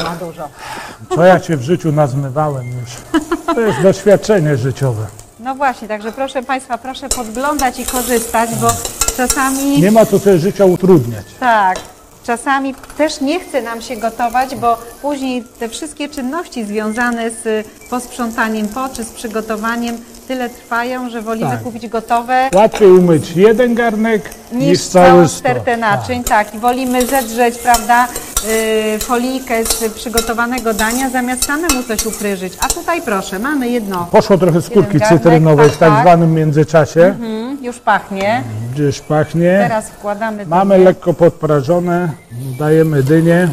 ma dużo. Co ja cię w życiu nazmywałem już. To jest doświadczenie życiowe. No właśnie, także proszę Państwa, proszę podglądać i korzystać, bo czasami... Nie ma tu sobie życia utrudniać. Tak, czasami też nie chce nam się gotować, bo później te wszystkie czynności związane z posprzątaniem czy z przygotowaniem tyle trwają, że wolimy Tak. kupić gotowe Łatwiej umyć jeden garnek niż cały całą stos. stertę naczyń. Tak, i wolimy zedrzeć, prawda, folijkę z przygotowanego dania, zamiast samemu coś upryżyć. A tutaj proszę, mamy jedno. Poszło trochę skórki Jeden garnek, cytrynowej w tak tak. zwanym międzyczasie. Już pachnie. Gdzieś pachnie. Teraz wkładamy Mamy dynię. lekko podprażone, dajemy dynię.